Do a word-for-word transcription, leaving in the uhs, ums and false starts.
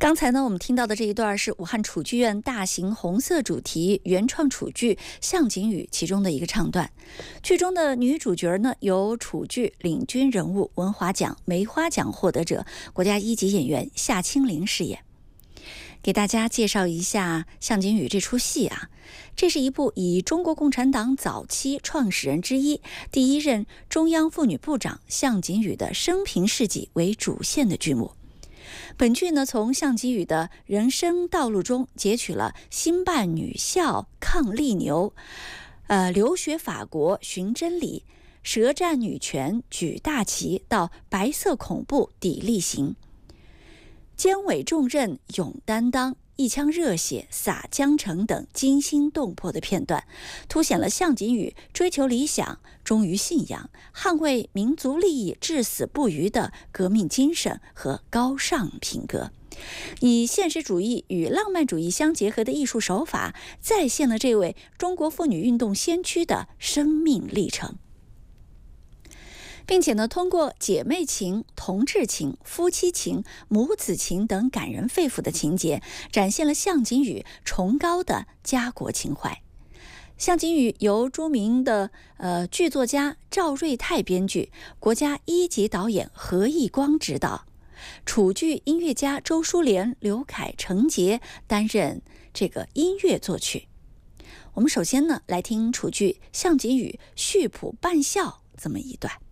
刚才呢，我们听到的这一段是武汉楚剧院大型红色主题原创楚剧《向警语》其中的一个唱段。剧中的女主角呢，由楚剧领军人物、文华奖、梅花奖获得者、国家一级演员夏清玲饰演。给大家介绍一下《向警语》这出戏啊，这是一部以中国共产党早期创始人之一、第一任中央妇女部长向警语的生平事迹为主线的剧目。本剧呢，从向警语的人生道路中截取了兴办女校、抗利牛、呃留学法国寻真理、舌战女权举大旗到白色恐怖砥砺行。肩委重任勇担当，一腔热血洒江城等惊心动魄的片段，凸显了向警语追求理想、忠于信仰、捍卫民族利益至死不渝的革命精神和高尚品格。以现实主义与浪漫主义相结合的艺术手法，再现了这位中国妇女运动先驱的生命历程，并且呢，通过姐妹情、同志情、夫妻情、母子情等感人肺腑的情节，展现了向警语崇高的家国情怀。向警语由著名的呃剧作家赵瑞泰编剧，国家一级导演何义光执导，楚剧音乐家周淑莲、刘凯、程杰担任这个音乐作曲。我们首先呢，来听楚剧《向警语》序谱伴笑这么一段。